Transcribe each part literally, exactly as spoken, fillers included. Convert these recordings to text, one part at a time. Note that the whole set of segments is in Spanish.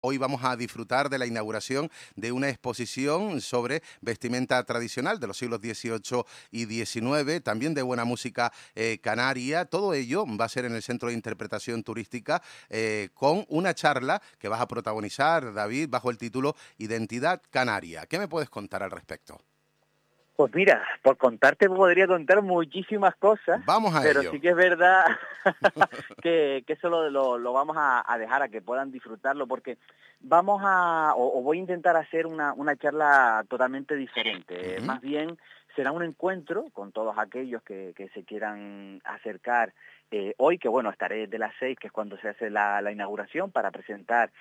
Hoy vamos a disfrutar de la inauguración de una exposición sobre vestimenta tradicional de los siglos dieciocho y diecinueve, también de buena música eh, canaria. Todo ello va a ser en el Centro de Interpretación Turística eh, con una charla que vas a protagonizar, David, bajo el título Identidad Canaria. ¿Qué me puedes contar al respecto? Pues mira, por contarte podría contar muchísimas cosas, Vamos a pero ello. sí que es verdad que, que eso lo, lo, lo vamos a, a dejar a que puedan disfrutarlo, porque vamos a, o, o voy a intentar hacer una, una charla totalmente diferente. Uh-huh. Más bien será un encuentro con todos aquellos que, que se quieran acercar eh, hoy, que bueno, estaré desde las seis, que es cuando se hace la, la inauguración, para presentar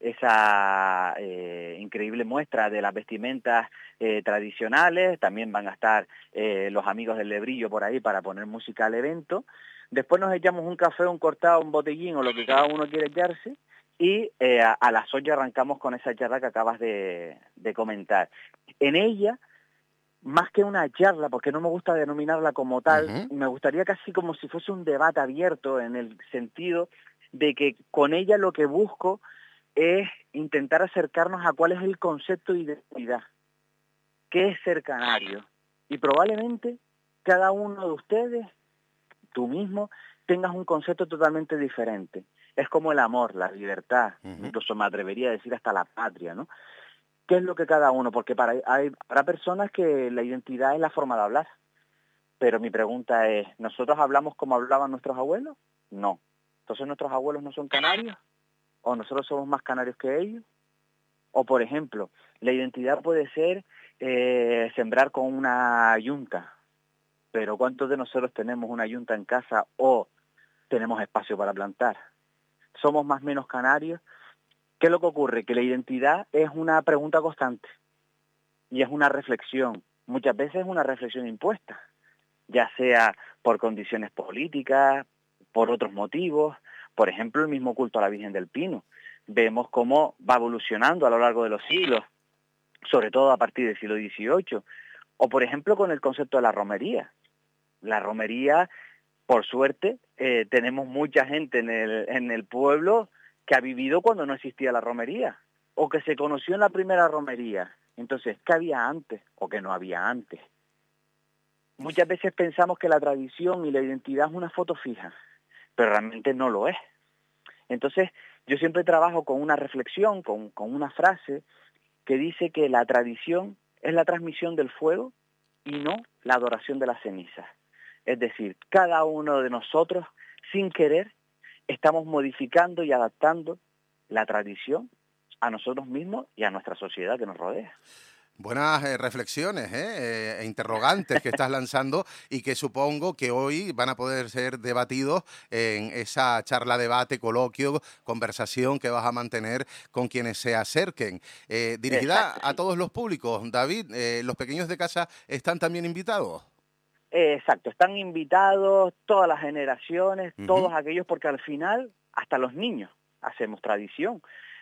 esa eh, increíble muestra de las vestimentas eh, tradicionales. También van a estar eh, los amigos del Lebrillo por ahí para poner música al evento. Después nos echamos un café, un cortado, un botellín o lo que cada uno quiere echarse. Y eh, a, a las ocho arrancamos con esa charla que acabas de, de comentar. En ella, más que una charla, porque no me gusta denominarla como tal, Uh-huh. me gustaría casi como si fuese un debate abierto, en el sentido de que con ella lo que busco es intentar acercarnos a cuál es el concepto de identidad, qué es ser canario. Y probablemente cada uno de ustedes, tú mismo, tengas un concepto totalmente diferente. Es como el amor, la libertad, Uh-huh. incluso me atrevería a decir hasta la patria, ¿no? ¿Qué es lo que cada uno? Porque para, hay, habrá personas que la identidad es la forma de hablar. Pero mi pregunta es, ¿nosotros hablamos como hablaban nuestros abuelos? No. Entonces, ¿nuestros abuelos no son canarios? ¿O nosotros somos más canarios que ellos? O, por ejemplo, la identidad puede ser eh, sembrar con una yunta. Pero ¿cuántos de nosotros tenemos una yunta en casa o tenemos espacio para plantar? ¿Somos más o menos canarios? ¿Qué es lo que ocurre? Que la identidad es una pregunta constante y es una reflexión. Muchas veces es una reflexión impuesta, ya sea por condiciones políticas, por otros motivos. Por ejemplo, el mismo culto a la Virgen del Pino. Vemos cómo va evolucionando a lo largo de los siglos, sobre todo a partir del siglo dieciocho. O, por ejemplo, con el concepto de la romería. La romería, por suerte, eh, tenemos mucha gente en el, en el pueblo que ha vivido cuando no existía la romería, o que se conoció en la primera romería. Entonces, ¿qué había antes o qué no había antes? Muchas veces pensamos que la tradición y la identidad es una foto fija, pero realmente no lo es. Entonces, yo siempre trabajo con una reflexión, con, con una frase que dice que la tradición es la transmisión del fuego y no la adoración de las cenizas. Es decir, cada uno de nosotros, sin querer, estamos modificando y adaptando la tradición a nosotros mismos y a nuestra sociedad que nos rodea. Buenas eh, reflexiones eh, e interrogantes que estás lanzando y que supongo que hoy van a poder ser debatidos en esa charla, debate, coloquio, conversación que vas a mantener con quienes se acerquen. Eh, dirigida Exacto, a sí. todos los públicos. David, eh, ¿los pequeños de casa están también invitados? Exacto, están invitados todas las generaciones, Uh-huh. todos aquellos, porque al final hasta los niños hacemos tradición,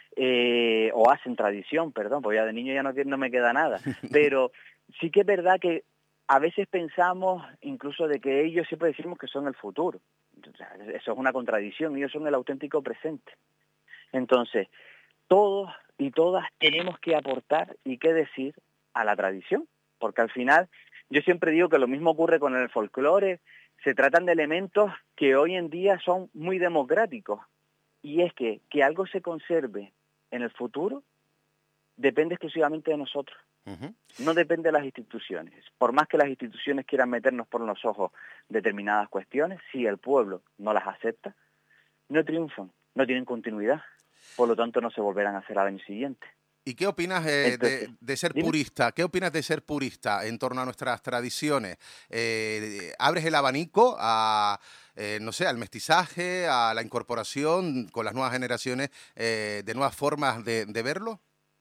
eh, o hacen tradición, perdón, porque ya de niño ya no, no me queda nada, pero sí que es verdad que a veces pensamos incluso de que ellos siempre decimos que son el futuro. O sea, eso es una contradicción, ellos son el auténtico presente. Entonces, todos y todas tenemos que aportar y que decir a la tradición, porque al final yo siempre digo que lo mismo ocurre con el folclore. Se tratan de elementos que hoy en día son muy democráticos, y es que que algo se conserve en el futuro depende exclusivamente de nosotros, Uh-huh. no depende de las instituciones. Por más que las instituciones quieran meternos por los ojos determinadas cuestiones, si el pueblo no las acepta, no triunfan, no tienen continuidad, por lo tanto no se volverán a hacer al año siguiente. ¿Y qué opinas eh, Entonces, de, de ser dime. purista? ¿Qué opinas de ser purista en torno a nuestras tradiciones? Eh, ¿Abres el abanico a, eh, no sé, al mestizaje, a la incorporación con las nuevas generaciones eh, de nuevas formas de, de verlo?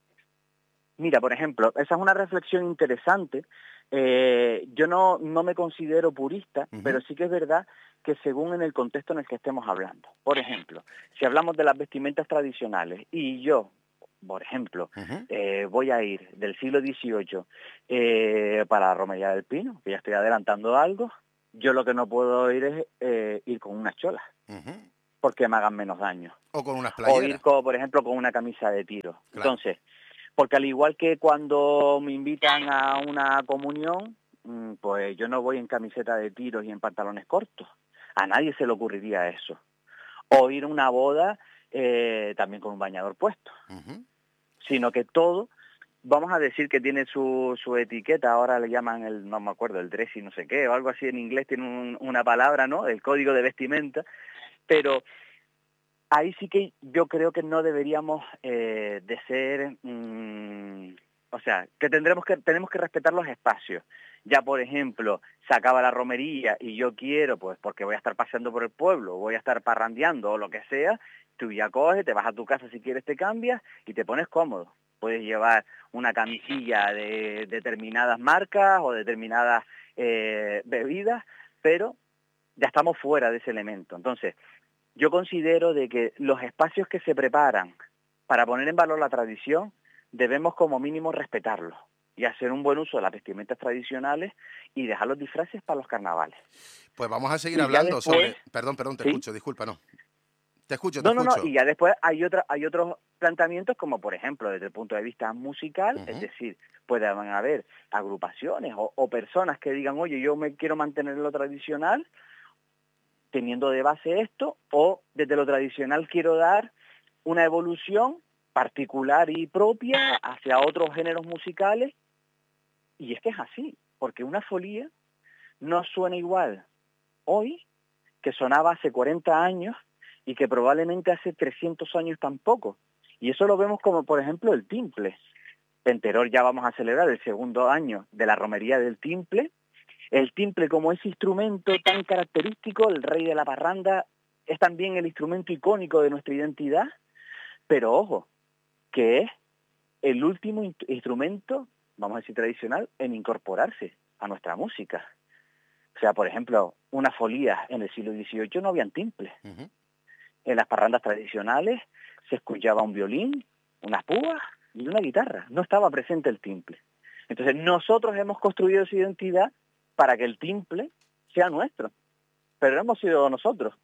Mira, por ejemplo, esa es una reflexión interesante. Eh, yo no, no me considero purista, Uh-huh. pero sí que es verdad que según en el contexto en el que estemos hablando. Por ejemplo, si hablamos de las vestimentas tradicionales y yo, por ejemplo, Uh-huh. eh, voy a ir del siglo dieciocho eh, para la Romería del Pino, que ya estoy adelantando algo, yo lo que no puedo ir es eh, ir con unas cholas. Uh-huh. porque me hagan menos daño. O con unas O playeras. ir, con, por ejemplo, con una camisa de tiro. Claro. Entonces, porque al igual que cuando me invitan a una comunión, pues yo no voy en camiseta de tiros y en pantalones cortos. A nadie se le ocurriría eso. O ir a una boda eh, también con un bañador puesto. Uh-huh. Sino que todo, vamos a decir que tiene su, su etiqueta, ahora le llaman el, no me acuerdo, el dress y no sé qué, o algo así en inglés, tiene un, una palabra, ¿no? El código de vestimenta, pero ahí sí que yo creo que no deberíamos eh, de ser, mmm, o sea, que tendremos que tenemos que respetar los espacios. Ya, por ejemplo, se acaba la romería y yo quiero, pues porque voy a estar paseando por el pueblo, voy a estar parrandeando o lo que sea, tú ya coges, te vas a tu casa si quieres, te cambias y te pones cómodo. Puedes llevar una camisilla de determinadas marcas o determinadas eh, bebidas, pero ya estamos fuera de ese elemento. Entonces, yo considero de que los espacios que se preparan para poner en valor la tradición, debemos como mínimo respetarlos y hacer un buen uso de las vestimentas tradicionales y dejar los disfraces para los carnavales. Pues vamos a seguir y hablando después, sobre... Perdón, perdón, te ¿sí? escucho, disculpa, no. Te escucho, te no, escucho. No, no, y ya después hay, otra, hay otros planteamientos como, por ejemplo, desde el punto de vista musical, uh-huh. Es decir, pueden haber agrupaciones o, o personas que digan, oye, yo me quiero mantener en lo tradicional, teniendo de base esto, o desde lo tradicional quiero dar una evolución particular y propia hacia otros géneros musicales, y es que es así, porque una folía no suena igual hoy que sonaba hace cuarenta años y que probablemente hace trescientos años tampoco. Y eso lo vemos como, por ejemplo, el timple. En Teror ya vamos a celebrar el segundo año de la romería del timple. El timple, como ese instrumento tan característico, el rey de la parranda, es también el instrumento icónico de nuestra identidad, pero ojo, que es el último in- instrumento, vamos a decir tradicional, en incorporarse a nuestra música. O sea, por ejemplo, una folía en el siglo dieciocho no habían timples. Uh-huh. En las parrandas tradicionales se escuchaba un violín, unas púas y una guitarra. No estaba presente el timple. Entonces, nosotros hemos construido esa identidad para que el timple sea nuestro, pero no hemos sido nosotros.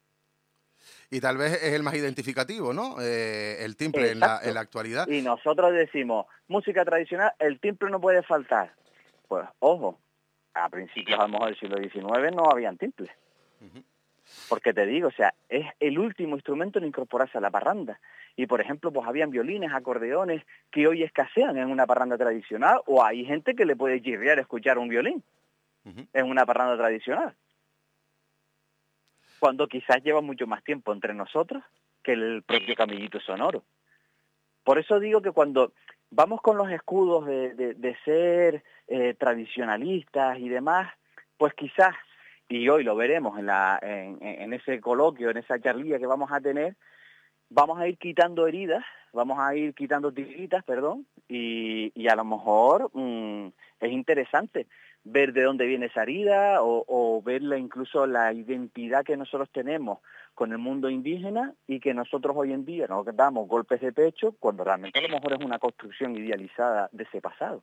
Y tal vez es el más identificativo, ¿no? Eh, el timple en la, en la actualidad. Y nosotros decimos, música tradicional, el timple no puede faltar. Pues, ojo, a principios a lo mejor del siglo diecinueve no habían timples. Uh-huh. Porque te digo, o sea, es el último instrumento en incorporarse a la parranda. Y, por ejemplo, pues habían violines, acordeones, que hoy escasean en una parranda tradicional, o hay gente que le puede chirriar escuchar un violín uh-huh. en una parranda tradicional. Cuando quizás lleva mucho más tiempo entre nosotros que el propio camillito sonoro. Por eso digo que cuando vamos con los escudos de, de, de ser eh, tradicionalistas y demás, pues quizás, y hoy lo veremos en, la, en, en ese coloquio, en esa charlilla que vamos a tener, vamos a ir quitando heridas, vamos a ir quitando tiritas, perdón, y, y a lo mejor mmm, es interesante ver de dónde viene esa herida o, o ver la, incluso la identidad que nosotros tenemos con el mundo indígena y que nosotros hoy en día nos damos golpes de pecho cuando realmente a lo mejor es una construcción idealizada de ese pasado.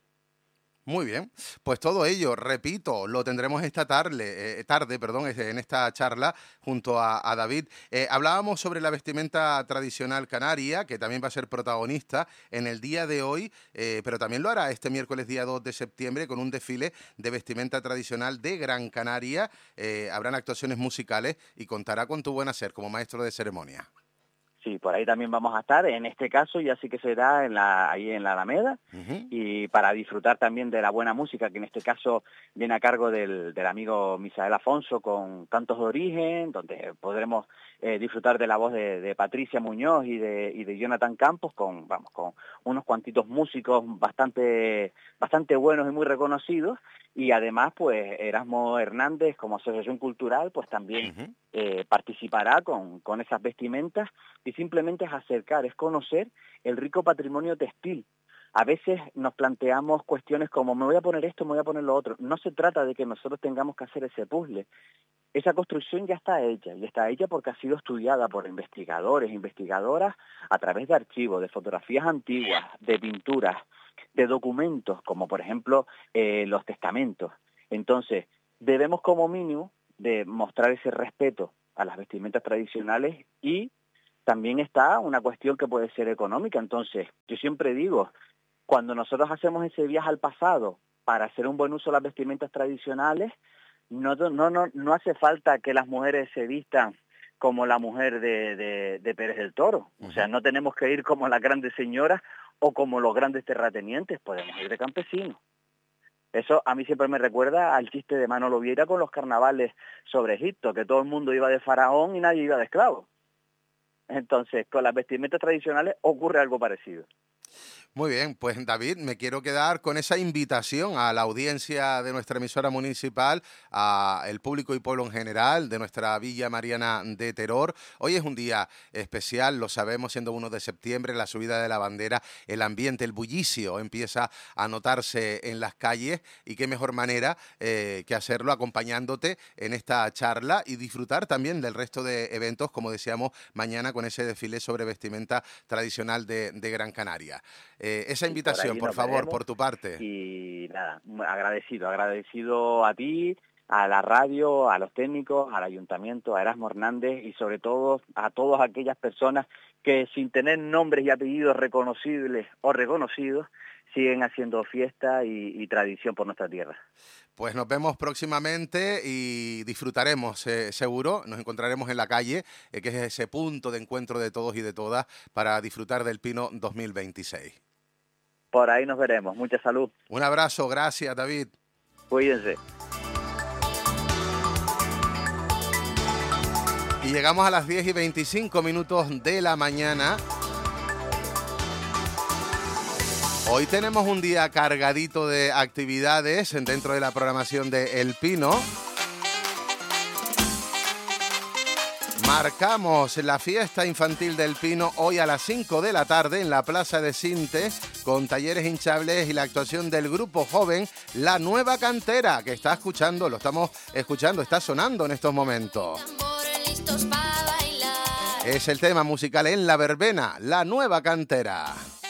Muy bien, pues todo ello, repito, lo tendremos esta tarde, eh, tarde perdón, en esta charla junto a, a David. Eh, hablábamos sobre la vestimenta tradicional canaria, que también va a ser protagonista en el día de hoy, eh, pero también lo hará este miércoles día dos de septiembre con un desfile de vestimenta tradicional de Gran Canaria. Eh, habrán actuaciones musicales y contará con tu buen hacer como maestro de ceremonia. Sí, por ahí también vamos a estar. En este caso ya sí que será en la, ahí en la Alameda uh-huh. y para disfrutar también de la buena música, que en este caso viene a cargo del, del amigo Misael Afonso con Cantos de Origen, donde podremos eh, disfrutar de la voz de, de Patricia Muñoz y de, y de Jonathan Campos, con, vamos, con unos cuantitos músicos bastante, bastante buenos y muy reconocidos. Y además, pues, Erasmo Hernández, como asociación cultural, pues también uh-huh. eh, participará con, con esas vestimentas, y simplemente es acercar, es conocer el rico patrimonio textil. A veces nos planteamos cuestiones como, me voy a poner esto, me voy a poner lo otro. No se trata de que nosotros tengamos que hacer ese puzzle. Esa construcción ya está hecha, y está hecha porque ha sido estudiada por investigadores, investigadoras, a través de archivos, de fotografías antiguas, de pinturas, de documentos, como por ejemplo eh, los testamentos. Entonces, debemos como mínimo de mostrar ese respeto a las vestimentas tradicionales, y también está una cuestión que puede ser económica. Entonces, yo siempre digo, cuando nosotros hacemos ese viaje al pasado para hacer un buen uso de las vestimentas tradicionales, no, no, no, no hace falta que las mujeres se vistan como la mujer de, de, de Pérez del Toro. O sea, no tenemos que ir como las grandes señoras o como los grandes terratenientes, podemos ir de campesinos. Eso a mí siempre me recuerda al chiste de Manolo Vieira con los carnavales sobre Egipto, que todo el mundo iba de faraón y nadie iba de esclavo. Entonces, con las vestimentas tradicionales ocurre algo parecido. Muy bien, pues David, me quiero quedar con esa invitación a la audiencia de nuestra emisora municipal, al público y pueblo en general de nuestra Villa Mariana de Teror. Hoy es un día especial, lo sabemos, siendo uno de septiembre, la subida de la bandera, el ambiente, el bullicio empieza a notarse en las calles, y qué mejor manera eh, que hacerlo acompañándote en esta charla y disfrutar también del resto de eventos, como decíamos, mañana con ese desfile sobre vestimenta tradicional de, de Gran Canaria. Eh, esa invitación, por, por favor, por tu parte. Y nada, agradecido, agradecido a ti, a la radio, a los técnicos, al ayuntamiento, a Erasmo Hernández y sobre todo a todas aquellas personas que sin tener nombres y apellidos reconocibles o reconocidos siguen haciendo fiesta y, y tradición por nuestra tierra. Pues nos vemos próximamente y disfrutaremos, eh, seguro, nos encontraremos en la calle, eh, que es ese punto de encuentro de todos y de todas para disfrutar del Pino dos mil veintiséis. Por ahí nos veremos. Mucha salud. Un abrazo, gracias, David. Cuídense. Y llegamos a las diez y veinticinco minutos de la mañana. Hoy tenemos un día cargadito de actividades dentro de la programación de El Pino. Marcamos la fiesta infantil del Pino hoy a las cinco de la tarde en la Plaza de Sinte, con talleres hinchables y la actuación del grupo joven La Nueva Cantera, que está escuchando, lo estamos escuchando, está sonando en estos momentos. Es el tema musical en la verbena, La Nueva Cantera.